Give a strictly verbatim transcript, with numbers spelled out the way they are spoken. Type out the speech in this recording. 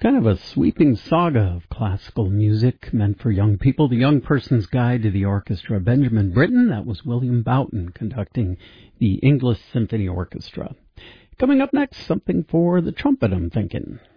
Kind of a sweeping saga of classical music meant for young people. The Young Person's Guide to the Orchestra. Benjamin Britten, that was William Boughton conducting the English Symphony Orchestra. Coming up next, something for the trumpet, I'm thinking.